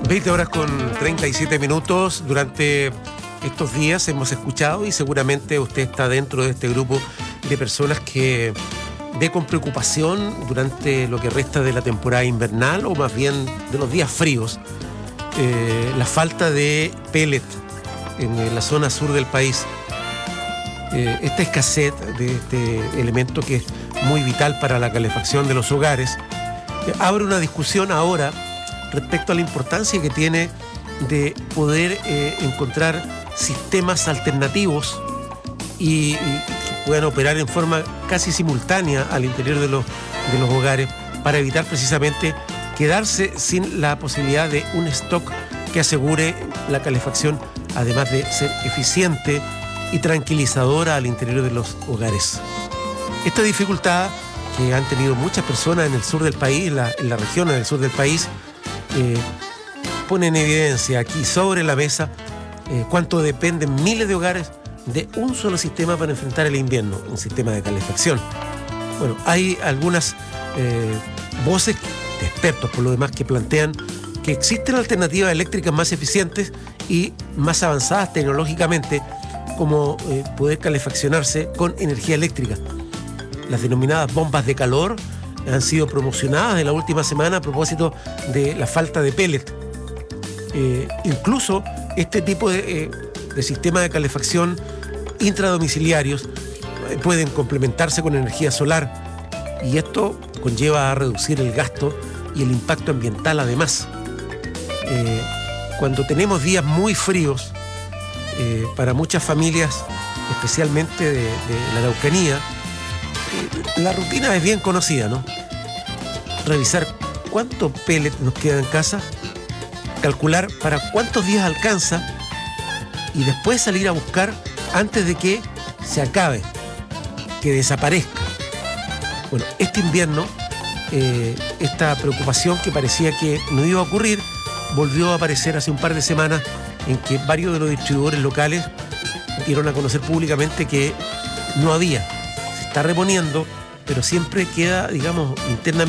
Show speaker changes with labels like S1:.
S1: 20 horas con 37 minutos. Durante estos días hemos escuchado, y seguramente usted está dentro de este grupo de personas que ve con preocupación durante lo que resta de la temporada invernal, o más bien de los días fríos, la falta de pellet en la zona sur del país. Esta escasez de este elemento, que es muy vital para la calefacción de los hogares, abre una discusión ahora respecto a la importancia que tiene de poder encontrar sistemas alternativos y que puedan operar en forma casi simultánea al interior de los hogares, para evitar precisamente quedarse sin la posibilidad de un stock que asegure la calefacción, además de ser eficiente y tranquilizadora al interior de los hogares. Esta dificultad que han tenido muchas personas en el sur del país, en la región del sur del país, pone en evidencia aquí sobre la mesa cuánto dependen miles de hogares de un solo sistema para enfrentar el invierno, un sistema de calefacción. Bueno, hay algunas voces de expertos, por lo demás, que plantean que existen alternativas eléctricas más eficientes y más avanzadas tecnológicamente, como poder calefaccionarse con energía eléctrica. Las denominadas bombas de calor han sido promocionadas en la última semana a propósito de la falta de pellet. Incluso este tipo de sistemas de calefacción intradomiciliarios pueden complementarse con energía solar, y esto conlleva a reducir el gasto y el impacto ambiental además. Cuando tenemos días muy fríos, para muchas familias, especialmente de la Araucanía, la rutina es bien conocida, ¿no? Revisar cuánto pellet nos queda en casa, calcular para cuántos días alcanza y después salir a buscar antes de que se acabe, que desaparezca. Bueno, este invierno, esta preocupación que parecía que no iba a ocurrir, volvió a aparecer hace un par de semanas, en que varios de los distribuidores locales dieron a conocer públicamente que no había. Se está reponiendo, pero siempre queda, digamos, internamente